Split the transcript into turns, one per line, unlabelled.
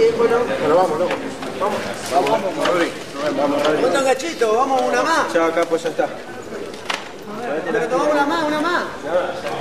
bueno.
Bueno, vamos, loco. Vamos, Rodri.
No tan gachito, vamos una más.
Chao, acá pues ya está.
Pero tomamos una más.